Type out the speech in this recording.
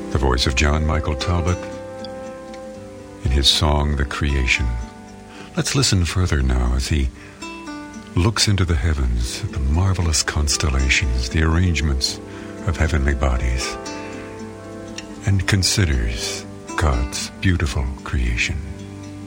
The voice of John Michael Talbot in his song, The Creation. Let's listen further now as he looks into the heavens, at the marvelous constellations, the arrangements of heavenly bodies, and considers God's beautiful creation.